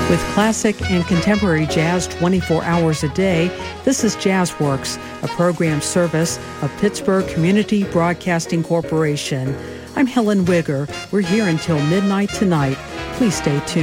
With classic and contemporary jazz 24 hours a day, this is JazzWorks, a program service of Pittsburgh Community Broadcasting Corporation. I'm Helen Wigger. We're here until midnight tonight. Please stay tuned.